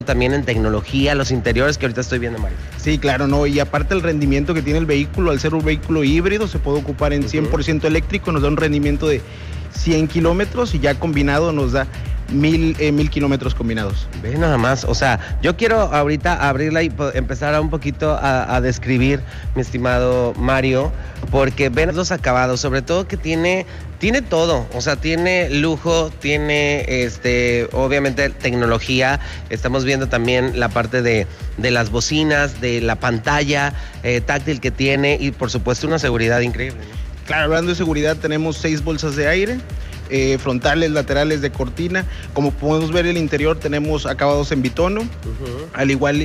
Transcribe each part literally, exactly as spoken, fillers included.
también en tecnología, los interiores que ahorita estoy viendo, Mario. Sí, claro, no, y aparte el rendimiento que tiene el vehículo, al ser un vehículo híbrido, se puede ocupar en cien por ciento eléctrico, nos da un rendimiento de cien kilómetros y ya combinado nos da mil, eh, mil kilómetros combinados. Ve nada más, o sea, yo quiero ahorita abrirla y empezar a un poquito a, a describir, mi estimado Mario, porque ven los acabados, sobre todo que tiene, tiene todo, o sea, tiene lujo, tiene, este, obviamente tecnología, estamos viendo también la parte de, de las bocinas, de la pantalla eh, táctil que tiene y por supuesto una seguridad increíble, ¿no? Claro, hablando de seguridad, tenemos seis bolsas de aire, eh, frontales, laterales de cortina. Como podemos ver, el interior tenemos acabados en bitono, uh-huh. Al igual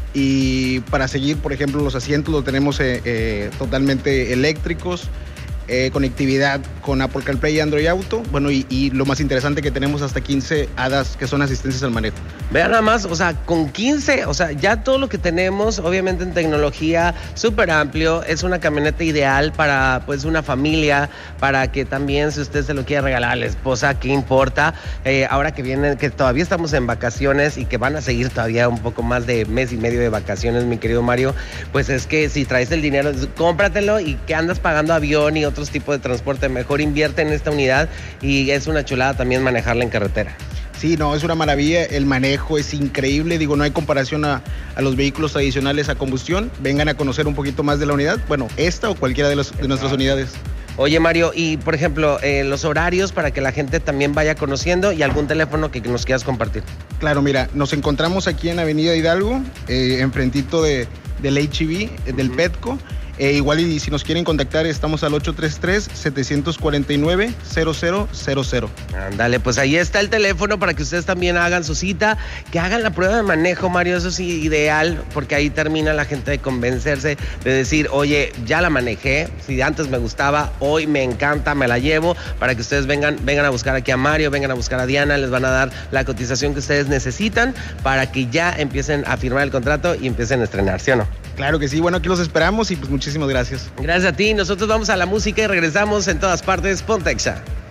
y para seguir, por ejemplo, los asientos los tenemos eh, eh, totalmente eléctricos. Eh, conectividad con Apple CarPlay y Android Auto, bueno, y, y lo más interesante que tenemos hasta quince A D A S que son asistencias al manejo. Vean nada más, o sea, con quince, o sea, ya todo lo que tenemos, obviamente en tecnología, súper amplio, es una camioneta ideal para, pues, una familia, para que también, si usted se lo quiere regalar a la esposa, ¿qué importa? Eh, ahora que vienen, que todavía estamos en vacaciones y que van a seguir todavía un poco más de mes y medio de vacaciones, mi querido Mario, pues es que si traes el dinero, cómpratelo y que andas pagando avión y otros tipos de transporte, mejor invierte en esta unidad y es una chulada también manejarla en carretera. Sí, no, es una maravilla, el manejo es increíble, digo, no hay comparación a, a los vehículos tradicionales a combustión. Vengan a conocer un poquito más de la unidad, bueno, esta o cualquiera de, los, de nuestras unidades. Oye, Mario, y por ejemplo, eh, los horarios para que la gente también vaya conociendo y algún teléfono que, que nos quieras compartir. Claro, mira, nos encontramos aquí en Avenida Hidalgo, eh, enfrentito de, del H E B, del uh-huh. Petco. Eh, igual y si nos quieren contactar estamos al ocho tres tres, siete cuatro nueve, cero cero cero cero. Ándale, pues ahí está el teléfono para que ustedes también hagan su cita, que hagan la prueba de manejo, Mario, eso sí, ideal, porque ahí termina la gente de convencerse, de decir, oye, ya la manejé, si antes me gustaba, hoy me encanta, me la llevo, para que ustedes vengan, vengan a buscar aquí a Mario, vengan a buscar a Diana, les van a dar la cotización que ustedes necesitan para que ya empiecen a firmar el contrato y empiecen a estrenar, ¿sí o no? Claro que sí, bueno, aquí los esperamos y pues muchísimas gracias. Gracias a ti, nosotros vamos a la música y regresamos en todas partes, Ponte Exa.